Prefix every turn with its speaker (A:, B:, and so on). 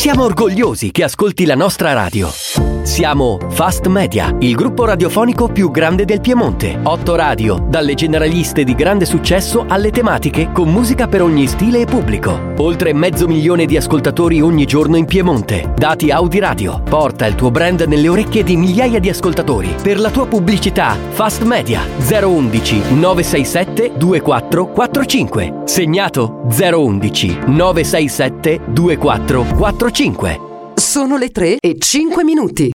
A: Siamo orgogliosi che ascolti la nostra radio. Siamo Fast Media, il gruppo radiofonico più grande del Piemonte. 8 radio, dalle generaliste di grande successo alle tematiche con musica per ogni stile e pubblico. Oltre 500.000 di ascoltatori ogni giorno in Piemonte. Dati Audi Radio. Porta il tuo brand nelle orecchie di migliaia di ascoltatori. Per la tua pubblicità, Fast Media 011 967 2445. Segnato 011 967 2445.
B: Sono le 3:05.